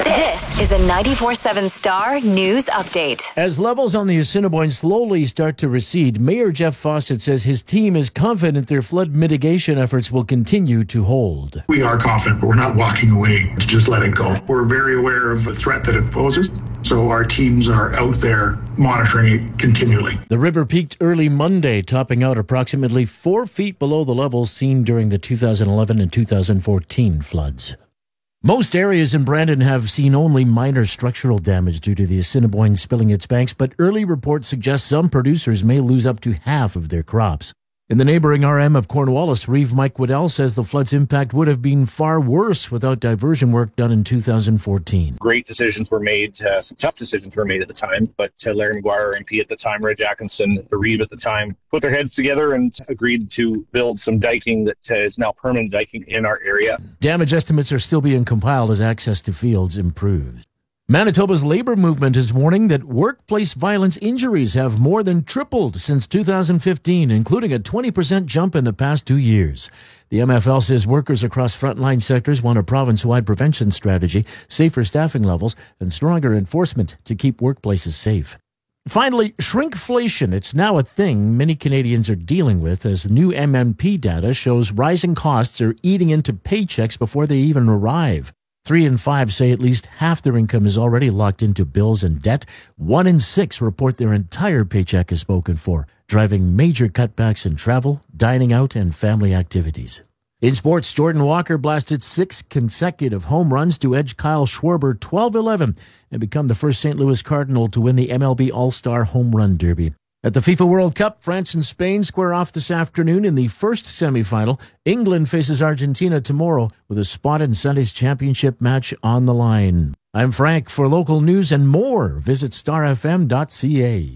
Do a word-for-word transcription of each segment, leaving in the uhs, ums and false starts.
This is a ninety-four seven Star News Update. As levels on the Assiniboine slowly start to recede, Mayor Jeff Fawcett says his team is confident their flood mitigation efforts will continue to hold. We are confident, but we're not walking away to just let it go. We're very aware of the threat that it poses, so our teams are out there monitoring it continually. The river peaked early Monday, topping out approximately four feet below the levels seen during the two thousand eleven and two thousand fourteen floods. Most areas in Brandon have seen only minor structural damage due to the Assiniboine spilling its banks, but early reports suggest some producers may lose up to half of their crops. In the neighboring R M of Cornwallis, Reeve Mike Waddell says the flood's impact would have been far worse without diversion work done in two thousand fourteen. Great decisions were made, uh, some tough decisions were made at the time, but uh, Larry McGuire, M P at the time, Red Atkinson, Reeve at the time, put their heads together and agreed to build some diking that uh, is now permanent diking in our area. Damage estimates are still being compiled as access to fields improves. Manitoba's labor movement is warning that workplace violence injuries have more than tripled since two thousand fifteen, including a twenty percent jump in the past two years. The M F L says workers across frontline sectors want a province-wide prevention strategy, safer staffing levels, and stronger enforcement to keep workplaces safe. Finally, shrinkflation. It's now a thing many Canadians are dealing with as new M M P data shows rising costs are eating into paychecks before they even arrive. Three in five say at least half their income is already locked into bills and debt. One in six report their entire paycheck is spoken for, driving major cutbacks in travel, dining out, and family activities. In sports, Jordan Walker blasted six consecutive home runs to edge Kyle Schwarber twelve eleven and become the first Saint Louis Cardinal to win the M L B All-Star Home Run Derby. At the FIFA World Cup, France and Spain square off this afternoon in the first semifinal. England faces Argentina tomorrow with a spot in Sunday's championship match on the line. I'm Frank. For local news and more, visit star f m dot c a.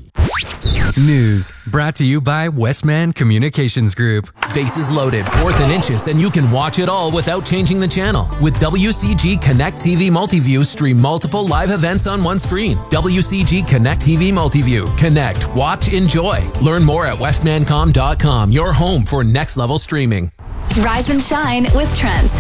News brought to you by Westman Communications Group. Bases loaded, fourth and inches, and you can watch it all without changing the channel. With W C G Connect T V Multiview, stream multiple live events on one screen. W C G Connect T V Multiview. Connect, watch, enjoy. Learn more at westmancom dot com, your home for next level streaming. Rise and shine with Trent.